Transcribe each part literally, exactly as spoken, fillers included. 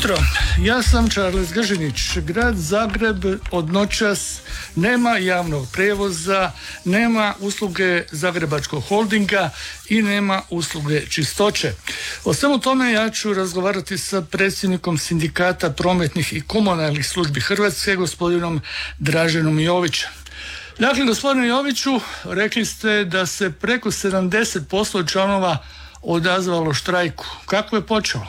jutro, ja sam Charles Gržinić. Grad Zagreb od noćas nema javnog prijevoza, nema usluge Zagrebačkog holdinga i nema usluge čistoće. O svemu tome ja ću razgovarati sa predsjednikom Sindikata prometnih i komunalnih službi Hrvatske, gospodinom Draženom Jovićem. Dakle, gospodine Joviću, rekli ste da se preko sedamdeset posto članova odazvalo štrajku. Kako je počelo?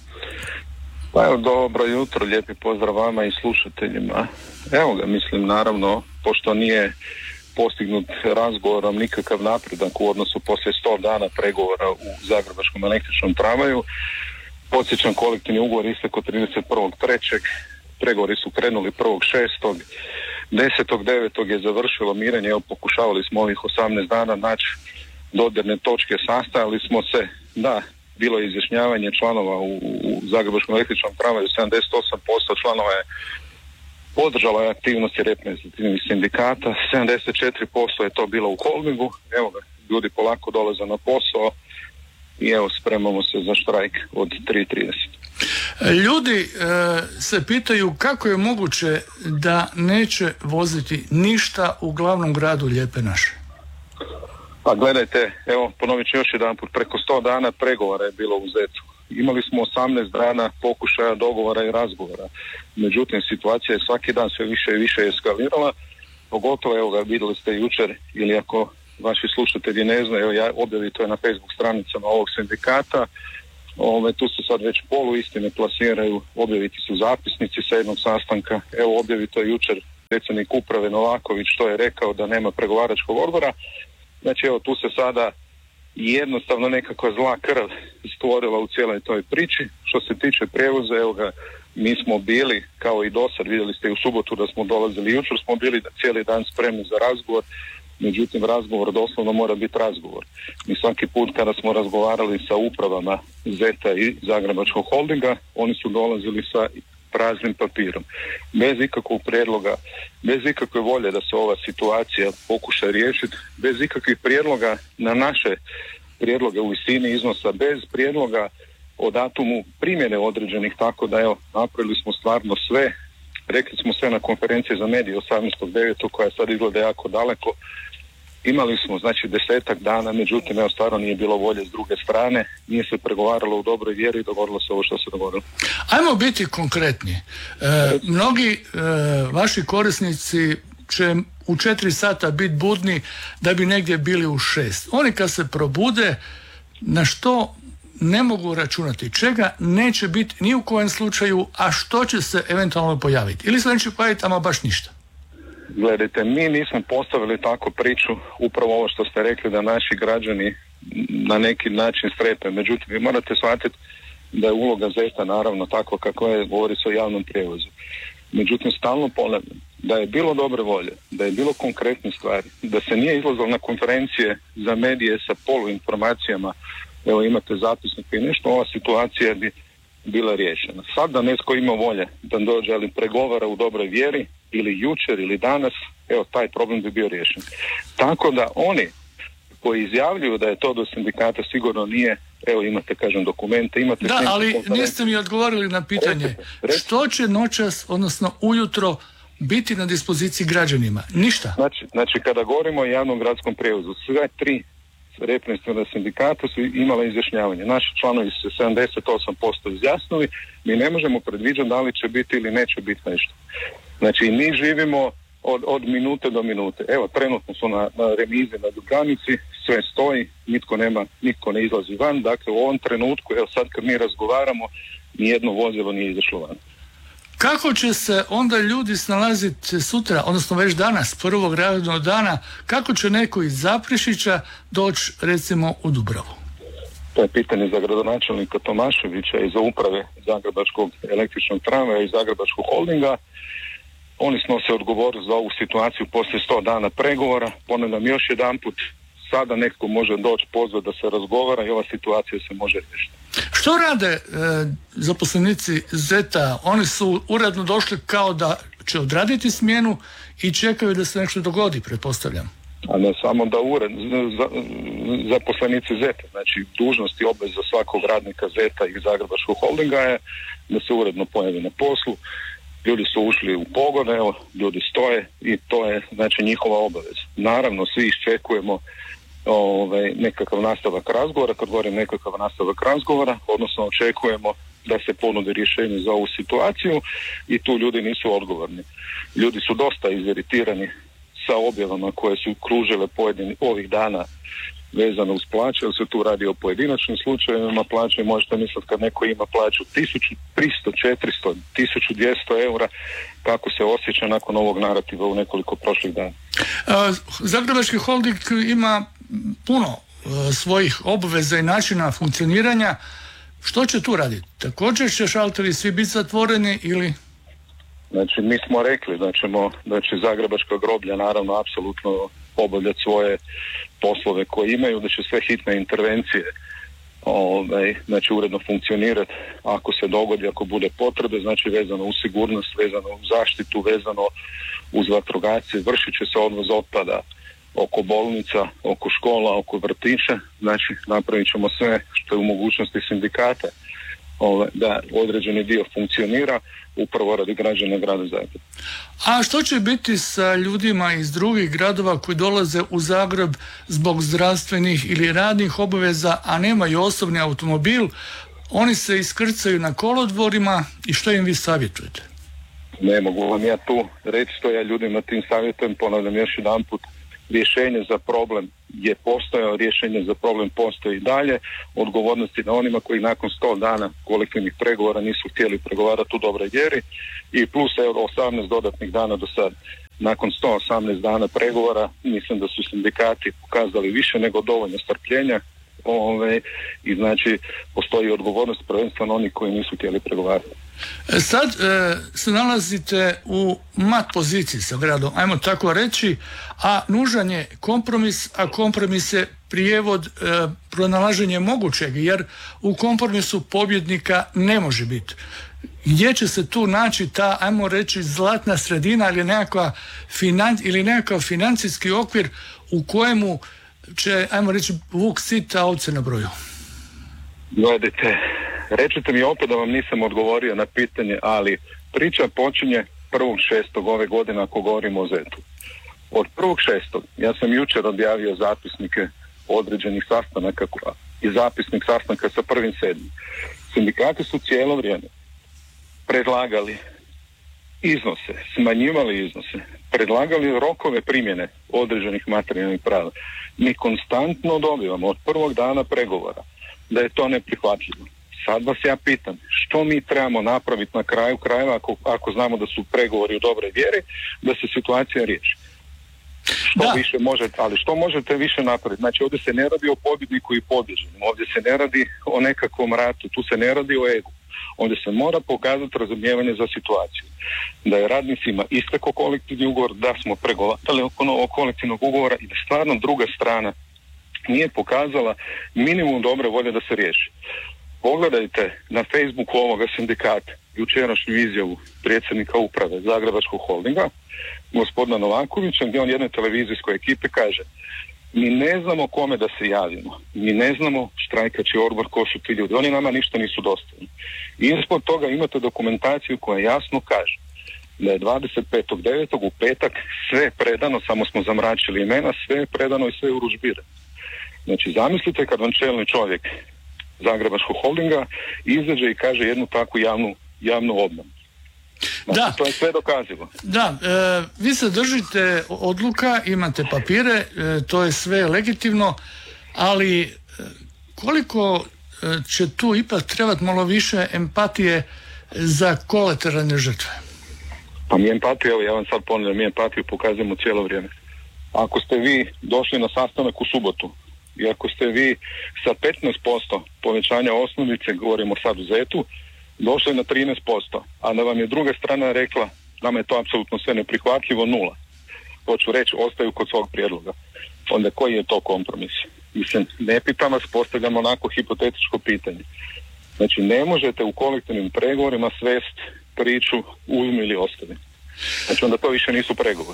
Pa evo, dobro jutro, lijepi pozdrav vama i slušateljima. Evo ga, mislim, naravno, pošto nije postignut razgovorom nikakav napredak u odnosu poslije sto dana pregovora u Zagrebačkom električnom tramvaju. Podsjećam, kolektivni ugovor istekao trideset prvog trećeg Pregovori su krenuli prvog šestog desetog devetog je završilo mirenje. Evo, pokušavali smo ovih osamnaest dana naći dodirne točke, sastajali smo se, da, bilo je izjašnjavanje članova u, u Zagrebačkom električnom tramvaju, sedamdeset osam posto članova je podržalo aktivnosti reprezentativnih sindikata, sedamdeset četiri posto je to bilo u holdingu. Evo ga, ljudi polako dolaze na posao i evo, spremamo se za štrajk od tri trideset. Ljudi e, se pitaju kako je moguće da neće voziti ništa u glavnom gradu Lijepe naše. Pa gledajte, evo, ponovit ću još jedan put, preko sto dana pregovora je bilo u Zetu. Imali smo osamnaest dana pokušaja dogovora i razgovora. Međutim, situacija je svaki dan sve više i više eskalirala. Pogotovo, evo ga, vidjeli ste jučer, ili ako vaši slušatelji ne znaju, evo, ja objavim to je na Facebook stranicama ovog sindikata. Ove, tu se sad već poluistine plasiraju, objaviti su zapisnici sa jednog sastanka. Evo, objavito je jučer predsjednik uprave Novaković što je rekao da nema pregovaračkog odbora. Znači, evo, tu se sada jednostavno nekakva zla krv stvorila u cijeloj toj priči. Što se tiče prijevoza, evo ga, mi smo bili, kao i dosad, vidjeli ste i u subotu da smo dolazili, jučer smo bili cijeli dan spremni za razgovor. Međutim, razgovor doslovno mora biti razgovor. Mi svaki put kada smo razgovarali sa upravama Zeta i Zagrebačkog holdinga, oni su dolazili sa praznim papirom. Bez ikakvog prijedloga, bez ikakve volje da se ova situacija pokuša riješiti, bez ikakvih prijedloga na naše prijedloge u visini iznosa, bez prijedloga o datumu primjene određenih, tako da evo, napravili smo stvarno sve. Rekli smo sve na konferenciji za medije osamnaestog devetog koja sad izgleda jako daleko. Imali smo, znači, desetak dana, međutim, evo, stvarno nije bilo volje s druge strane, nije se pregovaralo u dobroj vjeri i dogodilo se ovo što se dogodilo. Ajmo biti konkretni. E, mnogi e, vaši korisnici će u četiri sata biti budni da bi negdje bili u šest. Oni kad se probude, na što ne mogu računati, čega neće biti ni u kojem slučaju, a što će se eventualno pojaviti? Ili se neće pojaviti, ama baš ništa? Gledajte, mi nismo postavili tako priču, upravo ovo što ste rekli, da naši građani na neki način strepe. Međutim, vi morate shvatiti da je uloga Zeta naravno tako kako je, govori se o javnom prijevozu. Međutim, stalno ponavljam da je bilo dobre volje, da je bilo konkretne stvari, da se nije izlazilo na konferencije za medije sa poluinformacijama, evo imate zapisnike i nešto, ova situacija bi bila riješena. Sad da netko ima volje da dođe ali pregovara u dobroj vjeri, ili jučer ili danas, evo, taj problem bi bio riješen. Tako da oni koji izjavljuju da je to do sindikata sigurno nije, evo imate, kažem, dokumente, imate... Da, ali niste mi odgovorili na pitanje. Recite, recite. Što će noćas, odnosno ujutro, biti na dispoziciji građanima? Ništa. Znači, znači kada govorimo o javnom gradskom prijevozu, sve tri reprezentativna sindikata su imala izjašnjavanje. Naši članovi se sedamdeset osam posto izjasnili, mi ne možemo predviđati da li će biti ili neće biti nešto. Znači, mi živimo od, od minute do minute. Evo, trenutno su na, na remizi na Duganici, sve stoji, nitko nema, nitko ne izlazi van. Dakle, u ovom trenutku, evo sad kad mi razgovaramo, nijedno vozilo nije izašlo van. Kako će se onda ljudi snalaziti sutra, odnosno već danas, prvog radnog dana, kako će neko iz Zaprešića doći, recimo, u Dubravu? To je pitanje za gradonačelnika Tomaševića i za uprave Zagrebačkog električnog tramvaja i Zagrebačkog holdinga. Oni snose odgovornost za ovu situaciju poslije sto dana pregovora. Ponavljam još jedan put, sada netko može doći, pozvati da se razgovara i ova situacija se može riješiti. Što rade e, zaposlenici Zeta? Oni su uredno došli kao da će odraditi smjenu i čekaju da se nešto dogodi, pretpostavljam. a ne samo da ured, za, zaposlenici Zeta, znači dužnost i obveza svakog radnika Zeta i Zagrebačkog holdinga je da se uredno pojavi na poslu. Ljudi su ušli u pogon, evo, ljudi stoje i to je znači njihova obaveza. Naravno, svi iščekujemo ovaj, nekakav nastavak razgovora, kad govorim nekakav nastavak razgovora, odnosno očekujemo da se ponudi rješenje za ovu situaciju i tu ljudi nisu odgovorni. Ljudi su dosta iziritirani sa objavama koje su kružile pojedini ovih dana vezano uz plaće, jer se tu radi o pojedinačnim slučajevima plaće. Možete misliti kad neko ima plaću tisuću tristo, četiristo, tisuću dvjesto eura, kako se osjeća nakon ovog narativa u nekoliko prošlih dana. Zagrebački holding ima puno svojih obveza i načina funkcioniranja. Što će tu raditi? Također će šalteri svi biti zatvoreni ili... Znači, mi smo rekli da ćemo, da će Zagrebačka groblja naravno apsolutno obavljati svoje poslove koje imaju, da će sve hitne intervencije ovaj, znači uredno funkcionirati ako se dogodi, ako bude potrebe, znači vezano uz sigurnost, vezano uz zaštitu, vezano uz vatrogasce, vršit će se odvoz otpada oko bolnica, oko škola, oko vrtića, znači napravit ćemo sve što je u mogućnosti sindikata ovaj, da određeni dio funkcionira upravo radi građana grada Zagreba. A što će biti sa ljudima iz drugih gradova koji dolaze u Zagreb zbog zdravstvenih ili radnih obaveza, a nemaju osobni automobil? Oni se iskrcaju na kolodvorima i što im vi savjetujete? Ne mogu vam ja tu reći što ja ljudima tim savjetujem, ponavljam još jedan put. Rješenje za problem je postojao, rješenje za problem postoji i dalje. Odgovornosti na onima koji nakon sto dana kolektivnih pregovora nisu htjeli pregovarati u dobroj vjeri i plus evo osamnaest dodatnih dana do sad. Nakon sto osamnaest dana pregovora mislim da su sindikati pokazali više nego dovoljno strpljenja ove, i znači postoji odgovornost prvenstveno onih koji nisu htjeli pregovarati. Sad e, se nalazite u mat poziciji sa gradom, ajmo tako reći, a nužan je kompromis, a kompromis je prijevod e, pronalaženje mogućeg, jer u kompromisu pobjednika ne može biti. Gdje će se tu naći ta, ajmo reći, zlatna sredina ili nekakva finan, ili nekakav financijski okvir u kojemu će, ajmo reći, vuk sit, a ovce na broju? Gledajte, rečite mi opet da vam nisam odgovorio na pitanje, ali priča počinje prvog šestog ove godine ako govorimo o Zetu. Od prvog šestog ja sam jučer objavio zapisnike određenih sastanaka i zapisnik sastanka sa prvim sedmim. Sindikati su cijelo vrijeme predlagali iznose, smanjivali iznose, predlagali rokove primjene određenih materijalnih prava. Mi konstantno dobivamo od prvog dana pregovora da je to neprihvatljivo. Sad vas ja pitam, što mi trebamo napraviti na kraju krajeva ako, ako znamo da su pregovori u dobroj vjeri, da se situacija riješi? Što da. više možete, ali što možete više napraviti? Znači ovdje se ne radi o pobjedniku i pobjeđenom, ovdje se ne radi o nekakvom ratu, tu se ne radi o egu. Ovdje se mora pokazati razumijevanje za situaciju. Da je radnicima istekao kolektivni ugovor, da smo pregovarali oko novog kolektivnog ugovora i da stvarno druga strana nije pokazala minimum dobre volje da se riješi. Pogledajte na Facebooku ovoga sindikata jučerašnju izjavu predsjednika uprave Zagrebačkog holdinga, gospodina Novakovića, gdje on jednoj televizijskoj ekipi kaže: mi ne znamo kome da se javimo, mi ne znamo štrajkači odbor ko su ti ljudi, oni nama ništa nisu dostavili. I ispod toga imate dokumentaciju koja jasno kaže da je dvadeset petog devetog u petak sve predano, samo smo zamračili imena, sve je predano i sve je urudžbirano. Znači zamislite kad vam čelni čovjek Zagrebačkog holdinga izađe i kaže jednu takvu javnu, javnu obmanu. Znači, da. To je sve dokazivo. Da, e, vi se držite odluka, imate papire, e, to je sve legitimno, ali e, koliko e, će tu ipak trebati malo više empatije za kolateralne žrtve? Pa mi empatiju, evo ja vam sad ponavljam, mi empatiju pokazujemo cijelo vrijeme. Ako ste vi došli na sastanak u subotu i ako ste vi sa petnaest posto povećanja osnovice, govorimo sad u Zetu, došli na trinaest posto, a da vam je druga strana rekla nama je to apsolutno sve neprihvatljivo, nula. Hoću reći, ostaju kod svog prijedloga. Onda koji je to kompromis? Mislim, ne pitam vas, postavljam onako hipotetičko pitanje. Znači, ne možete u kolektivnim pregovorima svest priču uzmi ili ostavi. Znači, onda to više nisu pregovori.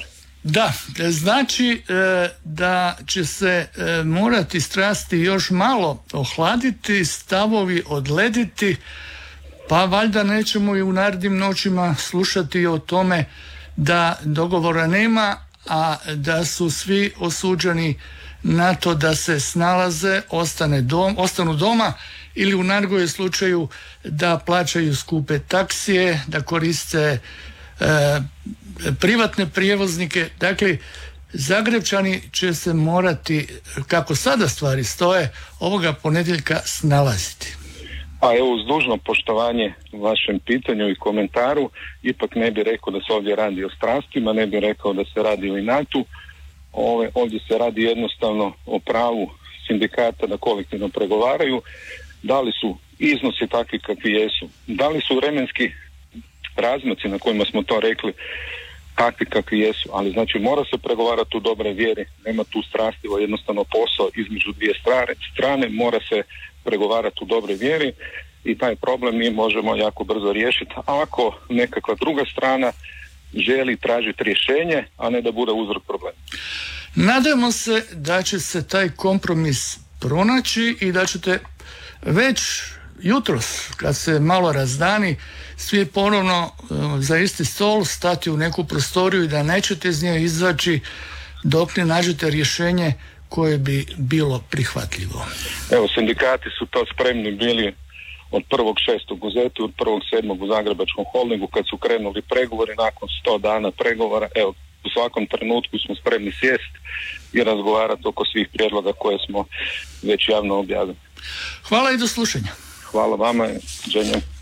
Da, znači e, da će se e, morati strasti još malo ohladiti, stavovi odlediti, pa valjda nećemo i u narednim noćima slušati o tome da dogovora nema, a da su svi osuđeni na to da se snalaze, ostane dom, ostanu doma ili u najgorem slučaju da plaćaju skupe taksije, da koriste e, privatne prijevoznike. Dakle, Zagrebčani će se morati, kako sada stvari stoje, ovoga ponedjeljka snalaziti. A evo, uz dužno poštovanje vašem pitanju i komentaru, ipak ne bi rekao da se ovdje radi o strastima, ne bi rekao da se radi o inatu. Ove, ovdje se radi jednostavno o pravu sindikata da kolektivno pregovaraju. Da li su iznosi takvi kakvi jesu, da li su vremenski razmaci na kojima smo to rekli kakvi kakvi jesu, ali znači mora se pregovarati u dobre vjeri, nema tu strastivo, jednostavno posao između dvije strane, strane mora se pregovarati u dobre vjeri i taj problem mi možemo jako brzo riješiti ako nekakva druga strana želi tražiti rješenje, a ne da bude uzrok problema. Nadamo se da će se taj kompromis pronaći i da ćete već jutros, kad se malo razdani, svi ponovno uh, za isti stol stati u neku prostoriju i da nećete iz nje izaći dok ne nađete rješenje koje bi bilo prihvatljivo. Evo, sindikati su to spremni bili od prvog šestog u Zetu, od prvog sedmog u Zagrebačkom holdingu, kad su krenuli pregovori nakon sto dana pregovora. Evo, u svakom trenutku smo spremni sjesti i razgovarati oko svih prijedloga koje smo već javno objavili. Hvala i do slušanja. Hvala vama, Đenja.